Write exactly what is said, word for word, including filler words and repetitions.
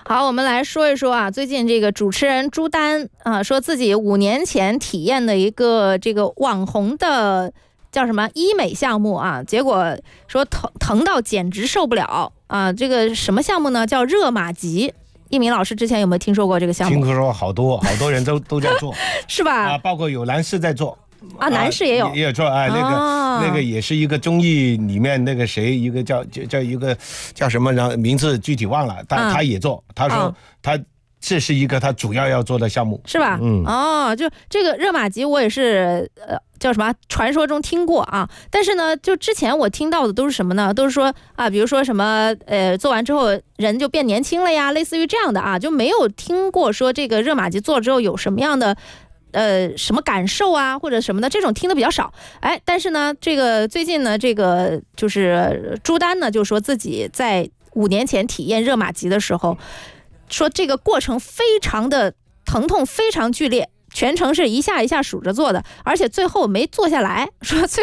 好，我们来说一说啊，最近这个主持人朱丹啊，说自己五年前体验的一个这个网红的叫什么医美项目啊，结果说疼疼到简直受不了啊。这个什么项目呢？叫热玛吉。一鸣老师之前有没有听说过这个项目？ 听说好多好多人都都在做， 是吧？ 啊，包括有男士在做。 啊，男士也有， 啊、也有做啊，那个、 哦、 那个也是一个综艺里面那个谁，一个叫叫叫一个叫什么呢？名字具体忘了，他、嗯、他也做，他说、哦、他这是一个他主要要做的项目， 是吧？ 嗯， 哦，就这个热玛吉我也是呃叫什么传说中听过啊，但是呢，就之前我听到的都是什么呢？都是说啊，比如说什么呃做完之后人就变年轻了呀，类似于这样的啊，就没有听过说这个热玛吉做了之后有什么样的。呃，什么感受啊，或者什么的，这种听的比较少。哎，但是呢，这个最近呢，这个就是朱丹呢，就说自己在五年前体验热玛吉的时候，说这个过程非常的疼痛，非常剧烈，全程是一下一下数着做的，而且最后没做下来，说最